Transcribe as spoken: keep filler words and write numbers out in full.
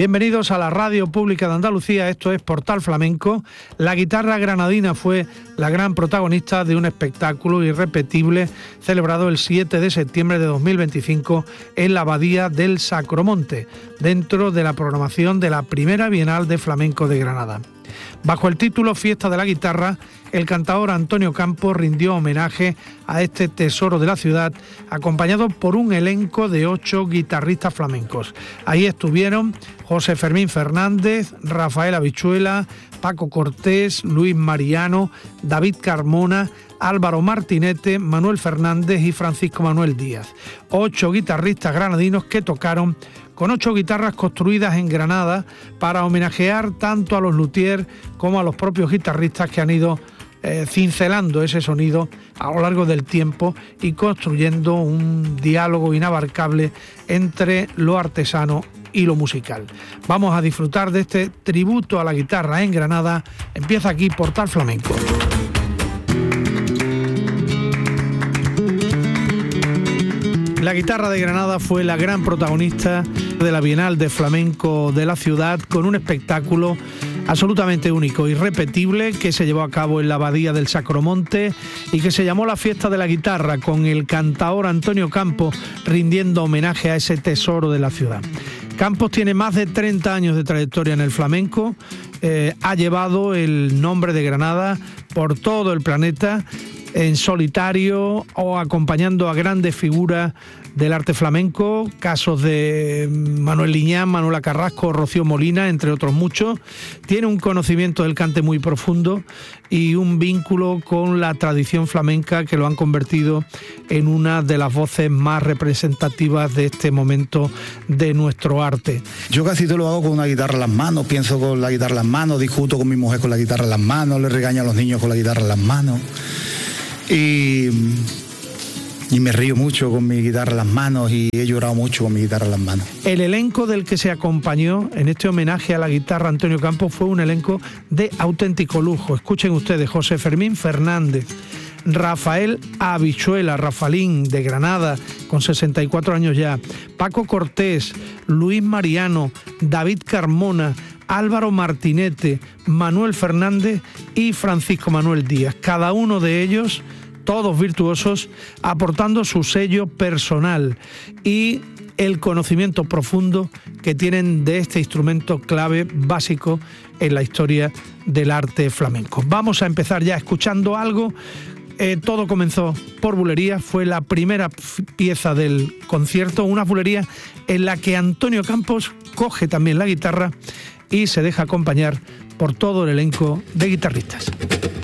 Bienvenidos a la Radio Pública de Andalucía, esto es Portal Flamenco. La guitarra granadina fue la gran protagonista de un espectáculo irrepetible celebrado el siete de septiembre de dos mil veinticinco en la Abadía del Sacromonte, dentro de la programación de la primera Bienal de Flamenco de Granada. Bajo el título Fiesta de la Guitarra, el cantador Antonio Campos rindió homenaje a este tesoro de la ciudad, acompañado por un elenco de ocho guitarristas flamencos. Ahí estuvieron José Fermín Fernández, Rafael Habichuela, Paco Cortés, Luis Mariano, David Carmona, Álvaro Martinete, Manuel Fernández y Francisco Manuel Díaz. Ocho guitarristas granadinos que tocaron con ocho guitarras construidas en Granada para homenajear tanto a los luthiers como a los propios guitarristas que han ido eh, cincelando ese sonido a lo largo del tiempo y construyendo un diálogo inabarcable entre lo artesano y lo musical. Vamos a disfrutar de este tributo a la guitarra en Granada. Empieza aquí Portal Flamenco. La guitarra de Granada fue la gran protagonista de la Bienal de Flamenco de la ciudad, con un espectáculo absolutamente único, irrepetible, que se llevó a cabo en la Abadía del Sacromonte y que se llamó la Fiesta de la Guitarra, con el cantador Antonio Campos rindiendo homenaje a ese tesoro de la ciudad. Campos tiene más de treinta años de trayectoria en el flamenco, eh, ha llevado el nombre de Granada por todo el planeta, en solitario o acompañando a grandes figuras del arte flamenco, casos de Manuel Liñán, Manuela Carrasco, Rocío Molina, entre otros muchos. Tiene un conocimiento del cante muy profundo y un vínculo con la tradición flamenca que lo han convertido en una de las voces más representativas de este momento de nuestro arte. Yo casi todo lo hago con una guitarra en las manos, pienso con la guitarra en las manos, discuto con mi mujer con la guitarra en las manos, le regaño a los niños con la guitarra en las manos. Y, y me río mucho con mi guitarra en las manos y he llorado mucho con mi guitarra en las manos. El elenco del que se acompañó en este homenaje a la guitarra Antonio Campos fue un elenco de auténtico lujo. Escuchen ustedes: José Fermín Fernández, Rafael Habichuela, Rafalín, de Granada, con sesenta y cuatro años ya, Paco Cortés, Luis Mariano, David Carmona, Álvaro Martinete, Manuel Fernández y Francisco Manuel Díaz. Cada uno de ellos, todos virtuosos, aportando su sello personal y el conocimiento profundo que tienen de este instrumento clave básico en la historia del arte flamenco. Vamos a empezar ya escuchando algo. Eh, todo comenzó por bulería, fue la primera pieza del concierto, una bulería en la que Antonio Campos coge también la guitarra y se deja acompañar por todo el elenco de guitarristas.